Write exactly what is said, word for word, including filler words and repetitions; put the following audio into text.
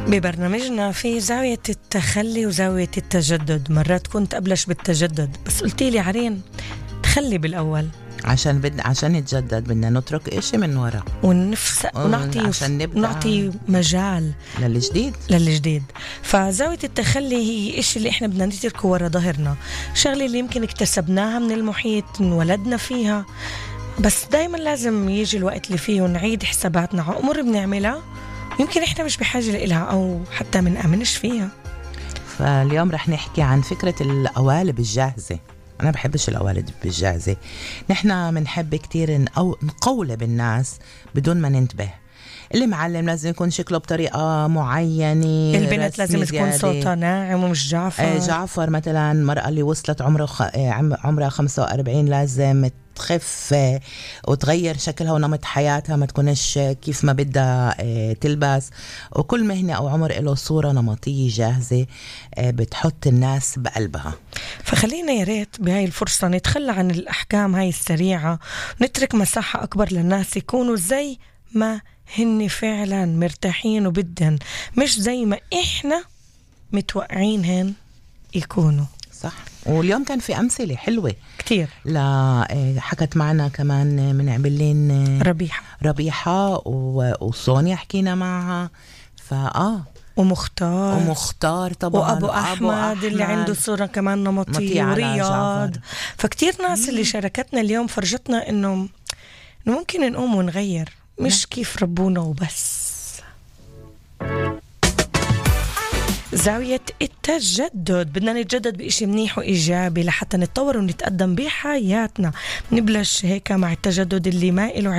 ببرنامجنا في زاوية التخلي وزاوية التجدد. مرات كنت أبلش بالتجدد بس قلتيلي عرين تخلي بالأول عشان بدنا عشان نتجدد بدنا نترك إشي من وراء ونفس ونعطي عشان نبدأ نعطي مجال للجديد للجديد. فزاوية التخلي هي إشي اللي إحنا بدنا نتركه ورا ظهرنا، شغلة اللي يمكن اكتسبناها من المحيط انولدنا فيها، بس دايما لازم يجي الوقت اللي فيه نعيد حساباتنا على أمور بنعملها يمكن إحنا مش بحاجة لها أو حتى من أمنش فيها. فاليوم رح نحكي عن فكرة القوالب الجاهزة. أنا بحبش القوالب الجاهزة، نحنا منحب كتير نقو... نقولب الناس بدون ما ننتبه. اللي معلم لازم يكون شكله بطريقة معينة، البنت لازم تكون صوتها ناعم ومش جعفر. آه جعفر مثلا، المرأة اللي وصلت عمره خ... عمرها خمسة وأربعين لازم تخف وتغير شكلها ونمط حياتها، ما تكونش كيف ما بدها تلبس. وكل مهنة أو عمر له صورة نمطية جاهزة بتحط الناس بقلبها. فخلينا يا ريت بهاي الفرصة نتخلى عن الأحكام هاي السريعة، نترك مساحة أكبر للناس يكونوا زي ما هن فعلا مرتاحين وبدن، مش زي ما إحنا متوقعين هن يكونوا. صح. واليوم كان في أمثلة حلوة كتير. لا حكت معنا كمان من عبلين ربيحة ربيحة وصونيا حكينا معها، فآه ومختار ومختار طبعا وأبو أحمد, أحمد اللي عنده صورة كمان نمطية ورياض. فكتير ناس مم. اللي شاركتنا اليوم فرجتنا إنه إنه ممكن نقوم ونغير، مش م. كيف ربونا وبس. زاوية التجدد، بدنا نتجدد بإشي منيح وإيجابي لحتى نتطور ونتقدم بحياتنا. نبلش هيك مع التجدد اللي ما إله